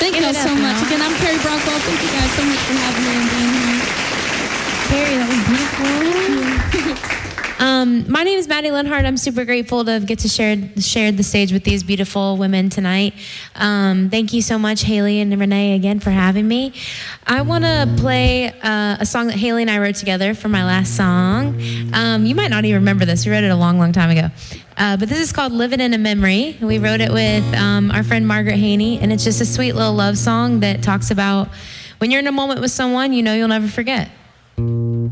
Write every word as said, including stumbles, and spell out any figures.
Thank Give y'all it so up, much. y'all. Again, I'm Carrie Bronco. Thank you guys so much for having me and being here. Carrie, that was beautiful. Um, my name is Maddie Lenhart. I'm super grateful to get to share share the stage with these beautiful women tonight. Um, thank you so much, Haley and Renee, again for having me. I want to play uh, a song that Haley and I wrote together for my last song. Um, you might not even remember this. We wrote it a long, long time ago. Uh, but this is called Living in a Memory. We wrote it with um, our friend Margaret Haney, and it's just a sweet little love song that talks about when you're in a moment with someone, you know you'll never forget.